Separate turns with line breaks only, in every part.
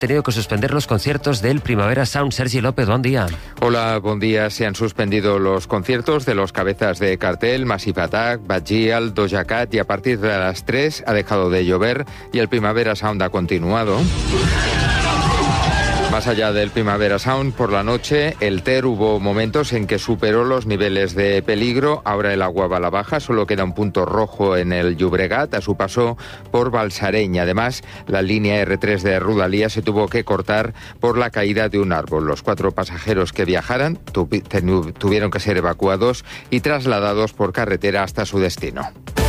tenido que suspender los conciertos del Primavera Sound. Sergi López, buen día.
Hola, buen día. Se han suspendido los conciertos de los cabezas de cartel, Massive Attack, Bad Gyal, Doja Cat, y a partir de las 3 ha dejado de llover y el Primavera Sound ha continuado. Más allá del Primavera Sound, por la noche, el Ter hubo momentos en que superó los niveles de peligro. Ahora el agua va a la baja, solo queda un punto rojo en el Llobregat a su paso por Balsareny. Además, la línea R3 de Rodalies se tuvo que cortar por la caída de un árbol. Los 4 pasajeros que viajaran tuvieron que ser evacuados y trasladados por carretera hasta su destino.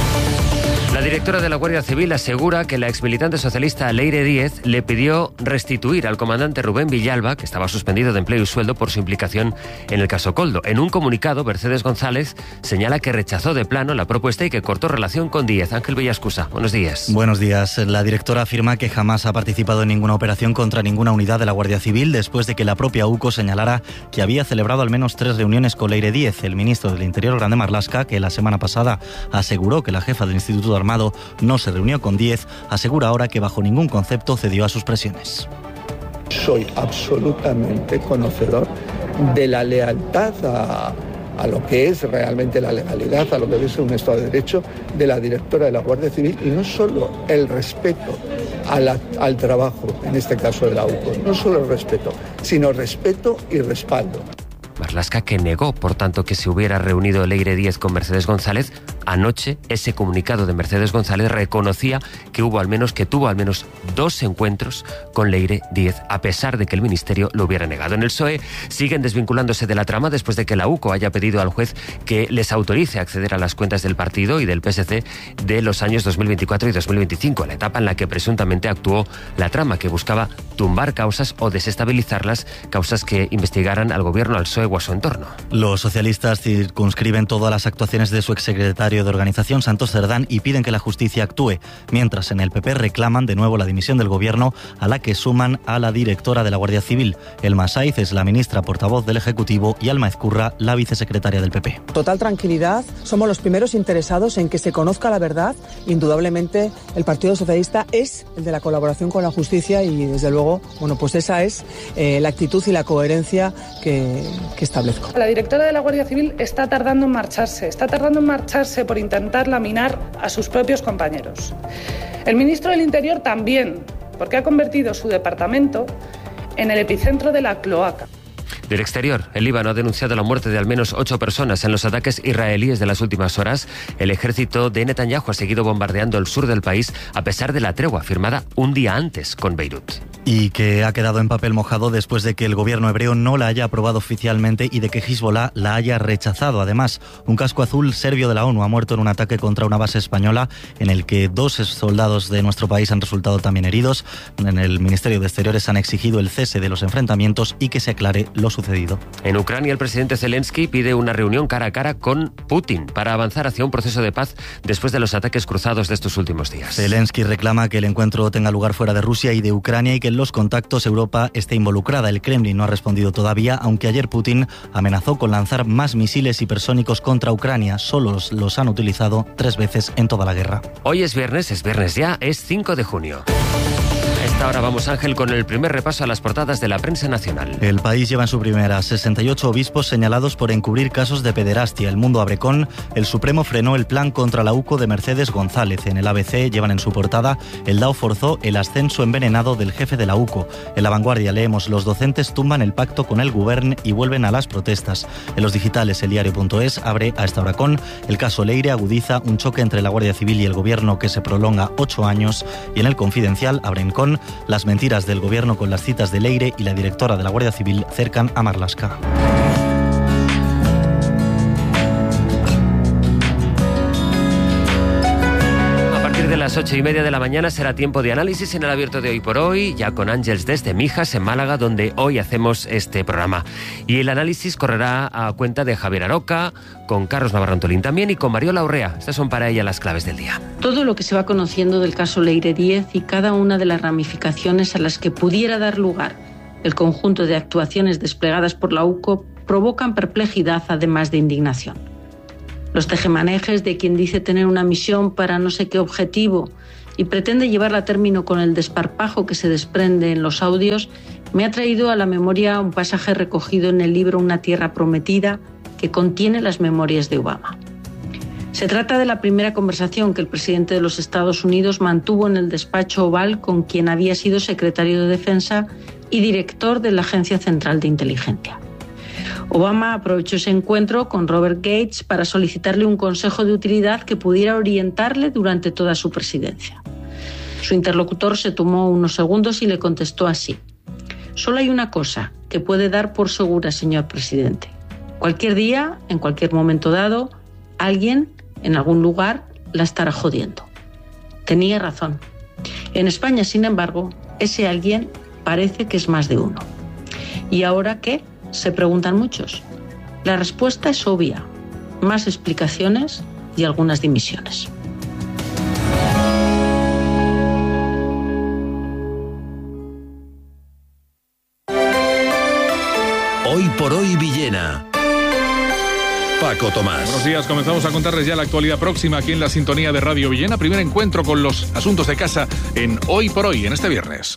La directora de la Guardia Civil asegura que la exmilitante socialista Leire Díez le pidió restituir al comandante Rubén Villalba, que estaba suspendido de empleo y sueldo por su implicación en el caso Koldo. En un comunicado, Mercedes González señala que rechazó de plano la propuesta y que cortó relación con Díez. Ángel Villascusa, buenos días.
Buenos días. La directora afirma que jamás ha participado en ninguna operación contra ninguna unidad de la Guardia Civil después de que la propia UCO señalara que había celebrado al menos 3 reuniones con Leire Díez. El ministro del Interior, Grande Marlaska, que la semana pasada aseguró que la jefa del Instituto Armado no se reunió con Díez, asegura ahora que bajo ningún concepto cedió a sus presiones.
Soy absolutamente conocedor de la lealtad a lo que es realmente la legalidad, a lo que es un Estado de Derecho de la directora de la Guardia Civil, y no solo el respeto al trabajo, en este caso de la UCO, no solo el respeto, sino respeto y respaldo.
Marlaska, que negó, por tanto, que se hubiera reunido Leire Díez con Mercedes González. Anoche, ese comunicado de Mercedes González reconocía que tuvo al menos 2 encuentros con Leire Díez, a pesar de que el Ministerio lo hubiera negado. En el PSOE siguen desvinculándose de la trama después de que la UCO haya pedido al juez que les autorice a acceder a las cuentas del partido y del PSC de los años 2024 y 2025, la etapa en la que presuntamente actuó la trama, que buscaba tumbar causas o desestabilizarlas, causas que investigaran al gobierno, al PSOE o a su entorno.
Los socialistas circunscriben todas las actuaciones de su exsecretario de Organización, Santos Cerdán, y piden que la justicia actúe, mientras en el PP reclaman de nuevo la dimisión del gobierno, a la que suman a la directora de la Guardia Civil. Elma Saiz es la ministra portavoz del Ejecutivo y Alma Ezcurra, la vicesecretaria del PP.
Total tranquilidad, somos los primeros interesados en que se conozca la verdad. Indudablemente el Partido Socialista es el de la colaboración con la justicia y desde luego, pues esa es la actitud y la coherencia que establezco.
La directora de la Guardia Civil está tardando en marcharse por intentar laminar a sus propios compañeros. El ministro del Interior también, porque ha convertido su departamento en el epicentro de la cloaca.
Del exterior, el Líbano ha denunciado la muerte de al menos 8 personas en los ataques israelíes de las últimas horas. El ejército de Netanyahu ha seguido bombardeando el sur del país a pesar de la tregua firmada un día antes con Beirut.
Y que ha quedado en papel mojado después de que el gobierno hebreo no la haya aprobado oficialmente y de que Hezbollah la haya rechazado. Además, un casco azul serbio de la ONU ha muerto en un ataque contra una base española en el que 2 soldados de nuestro país han resultado también heridos. En el Ministerio de Exteriores han exigido el cese de los enfrentamientos y que se aclare lo sucedido.
En Ucrania, el presidente Zelensky pide una reunión cara a cara con Putin para avanzar hacia un proceso de paz después de los ataques cruzados de estos últimos días.
Zelensky reclama que el encuentro tenga lugar fuera de Rusia y de Ucrania y que en los contactos Europa esté involucrada. El Kremlin no ha respondido todavía, aunque ayer Putin amenazó con lanzar más misiles hipersónicos contra Ucrania. Solo los han utilizado 3 veces en toda la guerra.
Hoy es viernes ya, es 5 de junio. A esta hora vamos, Ángel, con el primer repaso a las portadas de la prensa nacional.
El País lleva en su primera 68 obispos señalados por encubrir casos de pederastia. El Mundo abre con: el Supremo frenó el plan contra la UCO de Mercedes González. En el ABC llevan en su portada: el DAO forzó el ascenso envenenado del jefe de la UCO. En La Vanguardia leemos: los docentes tumban el pacto con el Govern y vuelven a las protestas. En los digitales, el diario.es abre a esta hora con: el caso Leire agudiza un choque entre la Guardia Civil y el Gobierno que se prolonga 8 años. Y en El Confidencial abren con: las mentiras del Gobierno con las citas de Leire y la directora de la Guardia Civil cercan a Marlaska.
De las 8:30 de la mañana será tiempo de análisis en el abierto de Hoy por Hoy, ya con Ángeles desde Mijas, en Málaga, donde hoy hacemos este programa. Y el análisis correrá a cuenta de Javier Aroca, con Carlos Navarro Antolín también y con Mariola Urrea. Estas son para ella las claves del día.
Todo lo que se va conociendo del caso Leire Díez y cada una de las ramificaciones a las que pudiera dar lugar el conjunto de actuaciones desplegadas por la UCO provocan perplejidad, además de indignación. Los tejemanejes de quien dice tener una misión para no sé qué objetivo y pretende llevarla a término con el desparpajo que se desprende en los audios, me ha traído a la memoria un pasaje recogido en el libro Una tierra prometida, que contiene las memorias de Obama. Se trata de la primera conversación que el presidente de los Estados Unidos mantuvo en el despacho Oval con quien había sido secretario de Defensa y director de la Agencia Central de Inteligencia. Obama aprovechó ese encuentro con Robert Gates para solicitarle un consejo de utilidad que pudiera orientarle durante toda su presidencia. Su interlocutor se tomó unos segundos y le contestó así: «Solo hay una cosa que puede dar por segura, señor presidente. Cualquier día, en cualquier momento dado, alguien, en algún lugar, la estará jodiendo». Tenía razón. En España, sin embargo, ese alguien parece que es más de uno. ¿Y ahora qué?, se preguntan muchos. La respuesta es obvia: más explicaciones y algunas dimisiones.
Hoy por hoy Villena. Paco Tomás.
Buenos días, comenzamos a contarles ya la actualidad próxima aquí en la sintonía de Radio Villena. Primer encuentro con los asuntos de casa en Hoy por hoy, en este viernes.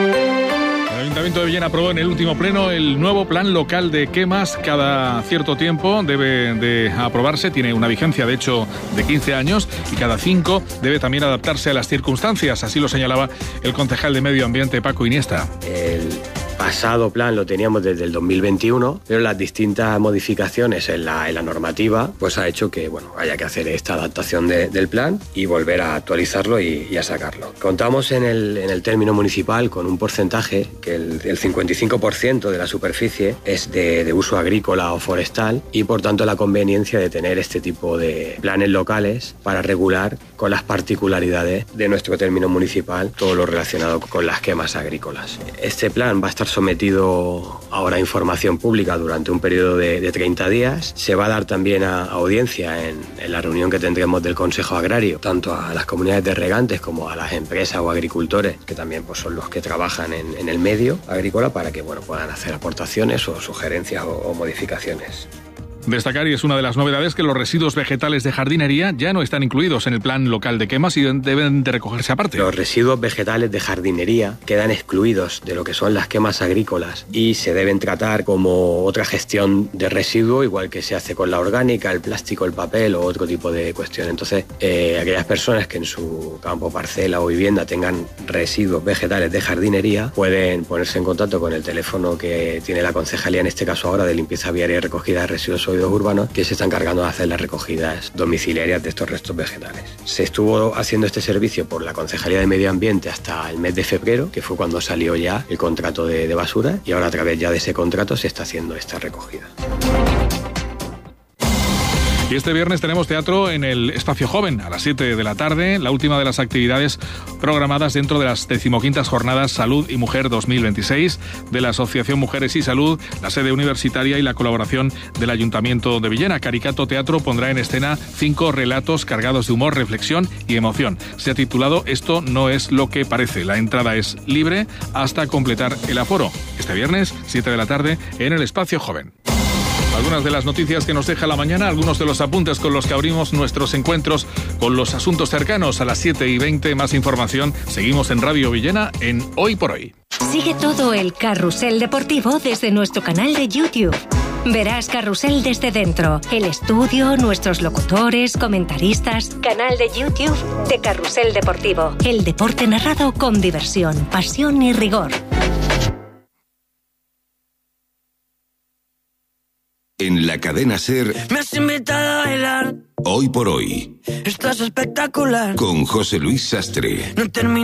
El Ayuntamiento de Villena aprobó en el último pleno el nuevo plan local de quemas. Cada cierto tiempo debe de aprobarse, tiene una vigencia de hecho de 15 años y cada 5 debe también adaptarse a las circunstancias. Así lo señalaba el concejal de Medio Ambiente, Paco Iniesta.
El pasado plan lo teníamos desde el 2021, pero las distintas modificaciones en la normativa pues ha hecho que haya que hacer esta adaptación del plan y volver a actualizarlo y a sacarlo. Contamos en el término municipal con un porcentaje que el 55% de la superficie es de uso agrícola o forestal y por tanto la conveniencia de tener este tipo de planes locales para regular con las particularidades de nuestro término municipal todo lo relacionado con las quemas agrícolas. Este plan va a estar sometido ahora a información pública durante un periodo de 30 días. Se va a dar también a audiencia en la reunión que tendremos del Consejo Agrario, tanto a las comunidades de regantes como a las empresas o agricultores, que también son los que trabajan en el medio agrícola, para que puedan hacer aportaciones o sugerencias o modificaciones.
Destacar, y es una de las novedades, que los residuos vegetales de jardinería ya no están incluidos en el plan local de quemas y deben de recogerse aparte.
Los residuos vegetales de jardinería quedan excluidos de lo que son las quemas agrícolas y se deben tratar como otra gestión de residuo, igual que se hace con la orgánica, el plástico, el papel o otro tipo de cuestión. Entonces, aquellas personas que en su campo, parcela o vivienda tengan residuos vegetales de jardinería pueden ponerse en contacto con el teléfono que tiene la concejalía, en este caso ahora de limpieza viaria y recogida de residuos urbanos, que se están encargando de hacer las recogidas domiciliarias de estos restos vegetales. Se estuvo haciendo este servicio por la Concejalía de Medio Ambiente hasta el mes de febrero, que fue cuando salió ya el contrato de basura, y ahora a través ya de ese contrato se está haciendo esta recogida.
Y este viernes tenemos teatro en el Espacio Joven a las 7 de la tarde, la última de las actividades programadas dentro de las 15ª Jornadas Salud y Mujer 2026 de la Asociación Mujeres y Salud, la sede universitaria y la colaboración del Ayuntamiento de Villena. Caricato Teatro pondrá en escena 5 relatos cargados de humor, reflexión y emoción. Se ha titulado Esto no es lo que parece. La entrada es libre hasta completar el aforo. Este viernes, 7 de la tarde, en el Espacio Joven. Algunas de las noticias que nos deja la mañana, algunos de los apuntes con los que abrimos nuestros encuentros con los asuntos cercanos a las 7:20. Más información, seguimos en Radio Villena en Hoy por Hoy.
Sigue todo el carrusel deportivo desde nuestro canal de YouTube. Verás Carrusel desde dentro, el estudio, nuestros locutores, comentaristas. Canal de YouTube de Carrusel Deportivo. El deporte narrado con diversión, pasión y rigor.
En la cadena SER,
me has invitado a bailar.
Hoy por Hoy.
Estás espectacular.
Con José Luis Sastre.
No termino.